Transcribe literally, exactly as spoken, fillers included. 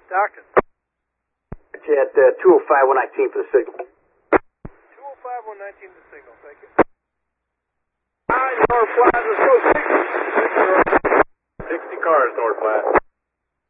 Doctor. At uh, two oh five, one nineteen for the signal. two oh five, one nineteen for the signal, thank you. Ah, your flies are so